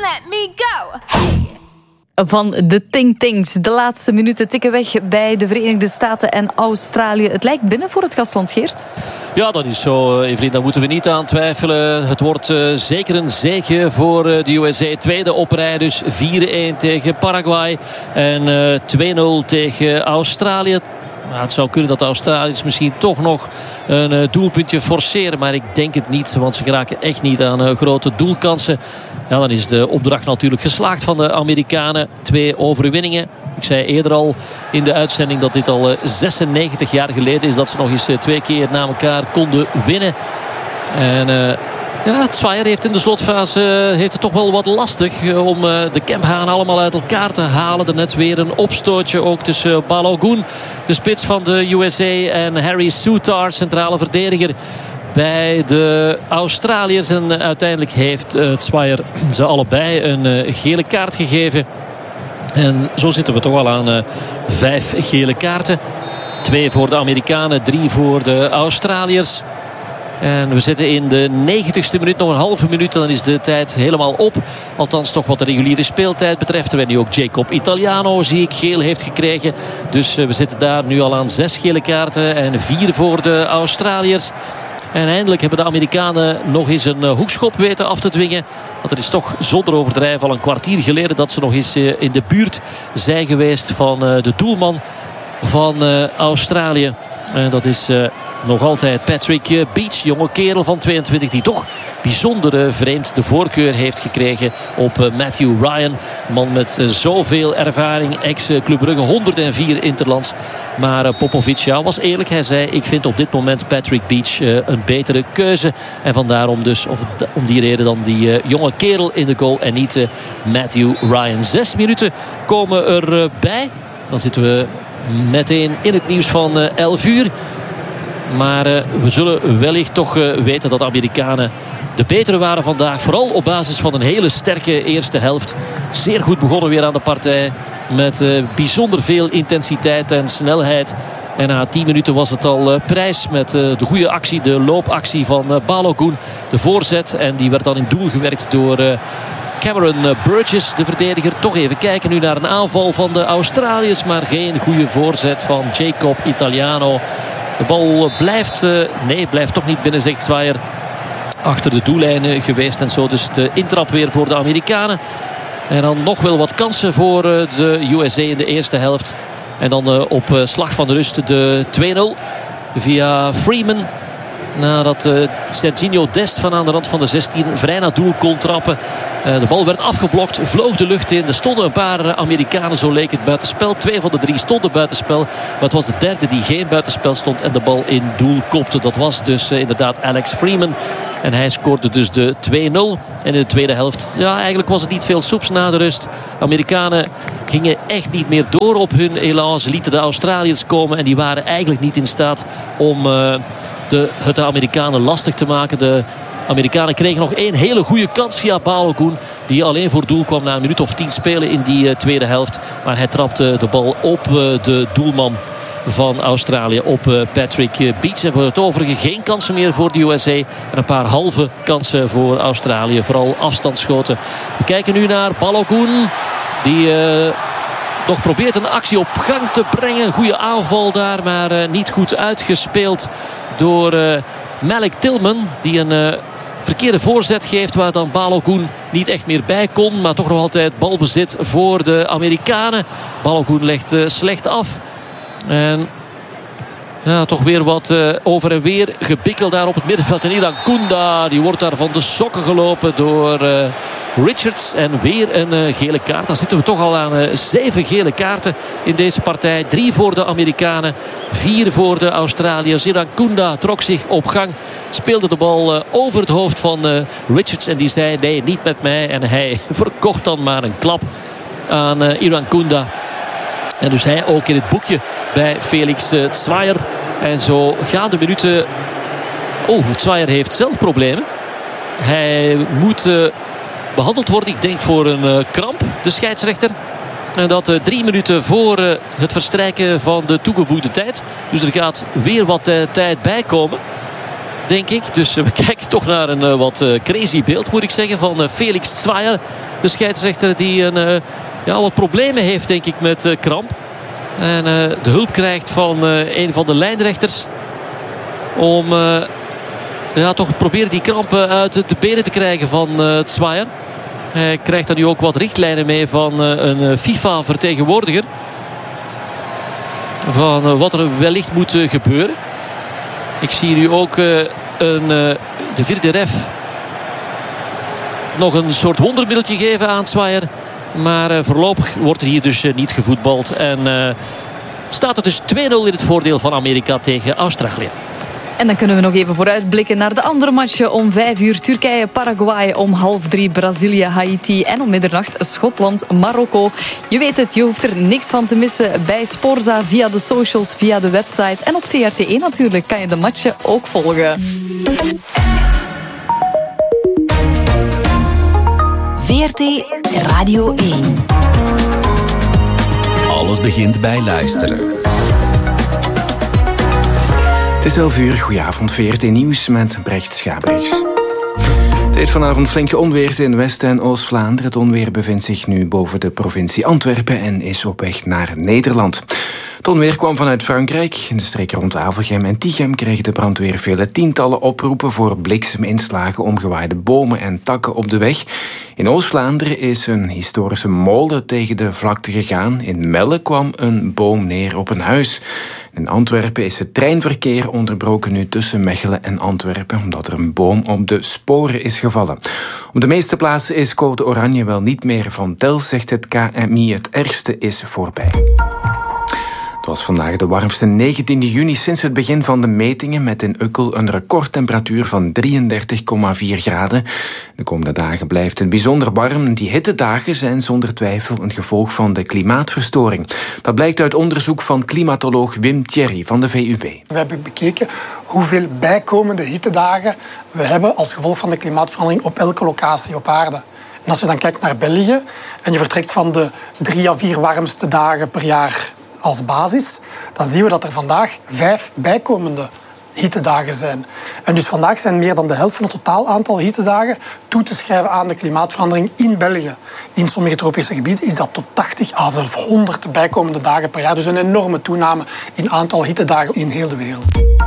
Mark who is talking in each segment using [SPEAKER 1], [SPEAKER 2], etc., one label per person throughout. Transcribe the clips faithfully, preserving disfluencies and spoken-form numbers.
[SPEAKER 1] let me go. Hey!
[SPEAKER 2] Van de Ting Tings. De laatste minuten tikken weg bij de Verenigde Staten en Australië. Het lijkt binnen voor het gastland, Geert.
[SPEAKER 3] Ja, dat is zo, Evelien. Daar moeten we niet aan twijfelen. Het wordt uh, zeker een zege voor uh, de U S A. Tweede op rij, dus vier-een tegen Paraguay. En uh, twee-nul tegen Australië. Nou, het zou kunnen dat de Australiërs misschien toch nog een uh, doelpuntje forceren. Maar ik denk het niet, want ze geraken echt niet aan uh, grote doelkansen. Ja, dan is de opdracht natuurlijk geslaagd van de Amerikanen. Twee overwinningen. Ik zei eerder al in de uitzending dat dit al uh, zesennegentig jaar geleden is dat ze nog eens uh, twee keer na elkaar konden winnen. En uh, ja, Zwaier heeft in de slotfase uh, heeft het toch wel wat lastig uh, om uh, de Kemphanen allemaal uit elkaar te halen. Er net weer een opstootje ook tussen uh, Balogun, de spits van de U S A, en Harry Souttar, centrale verdediger bij de Australiërs. En uiteindelijk heeft uh, Zwaier ze allebei een uh, gele kaart gegeven. En zo zitten we toch al aan uh, vijf gele kaarten. Twee voor de Amerikanen, drie voor de Australiërs. En we zitten in de negentigste minuut, nog een halve minuut. En dan is de tijd helemaal op. Althans toch wat de reguliere speeltijd betreft. Terwijl nu ook Jacob Italiano, zie ik, geel heeft gekregen. Dus uh, we zitten daar nu al aan zes gele kaarten. En vier voor de Australiërs. En eindelijk hebben de Amerikanen nog eens een hoekschop weten af te dwingen. Want het is toch zonder overdrijven al een kwartier geleden dat ze nog eens in de buurt zijn geweest van de doelman van Australië. En dat is nog altijd Patrick Beach, jonge kerel van tweeëntwintig, die toch bijzonder vreemd de voorkeur heeft gekregen op Matthew Ryan. Een man met zoveel ervaring, ex-Club Brugge, honderdvier interlands. Maar Popovic, ja, was eerlijk. Hij zei, ik vind op dit moment Patrick Beach een betere keuze. En vandaarom dus, of om die reden dan die jonge kerel in de goal en niet Matthew Ryan. Zes minuten komen erbij. Dan zitten we meteen in het nieuws van elf uur. Maar uh, we zullen wellicht toch uh, weten dat de Amerikanen de betere waren vandaag. Vooral op basis van een hele sterke eerste helft. Zeer goed begonnen weer aan de partij. Met uh, bijzonder veel intensiteit en snelheid. En na tien minuten was het al uh, prijs met uh, de goede actie. De loopactie van uh, Balogun. De voorzet. En die werd dan in doel gewerkt door Uh, Cameron Burgess, de verdediger. Toch even kijken nu naar een aanval van de Australiërs. Maar geen goede voorzet van Jacob Italiano. De bal blijft, uh, nee, blijft toch niet binnen, zegt Zwaier. Achter de doellijnen geweest en zo. Dus de intrap weer voor de Amerikanen. En dan nog wel wat kansen voor uh, de U S A in de eerste helft. En dan uh, op uh, slag van de rust de twee-nul via Freeman. Nadat uh, Serginho Dest van aan de rand van de zestien vrij naar doel kon trappen. Uh, de bal werd afgeblokt, vloog de lucht in. Er stonden een paar uh, Amerikanen, zo leek het, buitenspel. Twee van de drie stonden buitenspel. Maar het was de derde die geen buitenspel stond en de bal in doel kopte. Dat was dus uh, inderdaad Alex Freeman. En hij scoorde dus de twee-nul. En in de tweede helft, ja, eigenlijk was het niet veel soeps na de rust. Amerikanen gingen echt niet meer door op hun elan. Ze lieten de Australiërs komen en die waren eigenlijk niet in staat om Uh, De, het de Amerikanen lastig te maken. De Amerikanen kregen nog één hele goede kans via Balogun, die alleen voor doel kwam na een minuut of tien spelen in die uh, tweede helft. Maar hij trapte de bal op uh, de doelman van Australië, op uh, Patrick uh, Beach. En voor het overige geen kansen meer voor de U S A. En een paar halve kansen voor Australië. Vooral afstandsschoten. We kijken nu naar Balogun, die Uh, nog probeert een actie op gang te brengen. Goede aanval daar, maar uh, niet goed uitgespeeld door uh, Malik Tillman. Die een uh, verkeerde voorzet geeft waar dan Balogun niet echt meer bij kon. Maar toch nog altijd balbezit voor de Amerikanen. Balogun legt uh, slecht af. En ja, toch weer wat uh, over en weer gebikkeld daar op het middenveld. En Iran Kunda, die wordt daar van de sokken gelopen door Uh, Richards. En weer een uh, gele kaart. Dan zitten we toch al aan uh, zeven gele kaarten in deze partij. Drie voor de Amerikanen, vier voor de Australiërs. Iran Kunda trok zich op gang. Speelde de bal uh, over het hoofd van uh, Richards. En die zei, nee, niet met mij. En hij verkocht dan maar een klap aan uh, Iran Kunda. En dus hij ook in het boekje bij Felix uh, Zwaier. En zo gaan de minuten. Oh, Zwaier heeft zelf problemen. Hij moet Uh, behandeld worden, ik denk voor een uh, kramp, de scheidsrechter. En dat uh, drie minuten voor uh, het verstrijken van de toegevoegde tijd. Dus er gaat weer wat uh, tijd bij komen. denk ik. Dus we kijken toch naar een uh, wat uh, crazy beeld, moet ik zeggen, van uh, Felix Zweier. De scheidsrechter die een, uh, ja, wat problemen heeft, denk ik, met uh, kramp. En uh, de hulp krijgt van uh, een van de lijnrechters. Om uh, ja, toch proberen die krampen uit de benen te krijgen van uh, Zweier. Hij krijgt dan nu ook wat richtlijnen mee van uh, een FIFA-vertegenwoordiger. Van uh, wat er wellicht moet uh, gebeuren. Ik zie nu ook uh, een, uh, de vierde ref nog een soort wondermiddeltje geven aan Zweier. Maar uh, voorlopig wordt er hier dus uh, niet gevoetbald. En uh, staat er dus twee nul in het voordeel van Amerika tegen Australië.
[SPEAKER 2] En dan kunnen we nog even vooruitblikken naar de andere matchen. Om vijf uur Turkije, Paraguay. Om half drie Brazilië, Haiti. En om middernacht Schotland, Marokko. Je weet het, je hoeft er niks van te missen bij Sporza. Via de socials, via de website. En op V R T één natuurlijk kan je de matchen ook volgen.
[SPEAKER 1] V R T Radio één.
[SPEAKER 4] Alles begint bij luisteren.
[SPEAKER 5] Het is elf uur, goedenavond, V R T Nieuws met Brecht Schabrichs. Het heeft vanavond flink geonweerd in West- en Oost-Vlaanderen. Het onweer bevindt zich nu boven de provincie Antwerpen en is op weg naar Nederland. Het onweer kwam vanuit Frankrijk. In de streek rond Avelgem en Tichem kreeg de brandweer vele tientallen oproepen voor blikseminslagen, omgewaaide bomen en takken op de weg. In Oost-Vlaanderen is een historische molen tegen de vlakte gegaan. In Melle kwam een boom neer op een huis. In Antwerpen is het treinverkeer onderbroken nu tussen Mechelen en Antwerpen, omdat er een boom op de sporen is gevallen. Op de meeste plaatsen is code oranje wel niet meer van tel, zegt het K M I. Het ergste is voorbij. Het was vandaag de warmste negentiende juni sinds het begin van de metingen, met in Ukkel een recordtemperatuur van drieëndertig komma vier graden. De komende dagen blijft het bijzonder warm. Die hittedagen zijn zonder twijfel een gevolg van de klimaatverstoring. Dat blijkt uit onderzoek van klimatoloog Wim Thierry van de V U B.
[SPEAKER 6] We hebben bekeken hoeveel bijkomende hittedagen we hebben als gevolg van de klimaatverandering op elke locatie op aarde. En als je dan kijkt naar België en je vertrekt van de drie à vier warmste dagen per jaar als basis, dan zien we dat er vandaag vijf bijkomende hittedagen zijn. En dus vandaag zijn meer dan de helft van het totaal aantal hittedagen toe te schrijven aan de klimaatverandering in België. In sommige tropische gebieden is dat tot tachtig à zelfs honderd bijkomende dagen per jaar. Dus een enorme toename in aantal hittedagen in heel de wereld.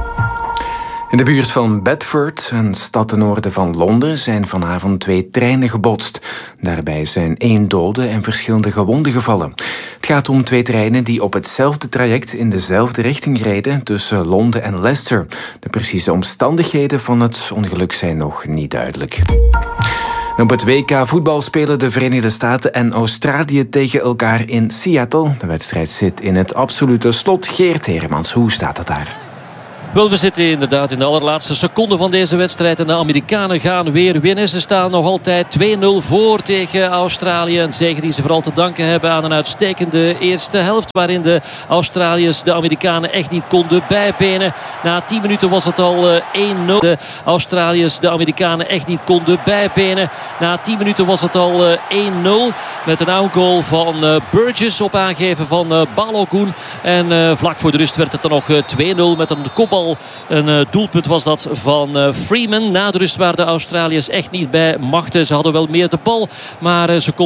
[SPEAKER 5] In de buurt van Bedford, een stad ten noorden van Londen, zijn vanavond twee treinen gebotst. Daarbij zijn één dode en verschillende gewonden gevallen. Het gaat om twee treinen die op hetzelfde traject in dezelfde richting reden tussen Londen en Leicester. De precieze omstandigheden van het ongeluk zijn nog niet duidelijk. Op het W K voetbal spelen de Verenigde Staten en Australië tegen elkaar in Seattle. De wedstrijd zit in het absolute slot. Geert Heremans, hoe staat het daar?
[SPEAKER 3] Wel, we zitten inderdaad in de allerlaatste seconde van deze wedstrijd. En de Amerikanen gaan weer winnen. Ze staan nog altijd twee nul voor tegen Australië. Een zege die ze vooral te danken hebben aan een uitstekende eerste helft, waarin de Australiërs de Amerikanen echt niet konden bijbenen. Na tien minuten was het al één nul. De Australiërs de Amerikanen echt niet konden bijbenen. Na tien minuten was het al één nul. Met een outgoal van Burgess op aangeven van Balogun. En vlak voor de rust werd het dan nog twee nul met een kopbal. Een uh, doelpunt was dat van uh, Freeman. Na de rust waren de Australiërs echt niet bij machten. Ze hadden wel meer de bal, maar uh, ze konden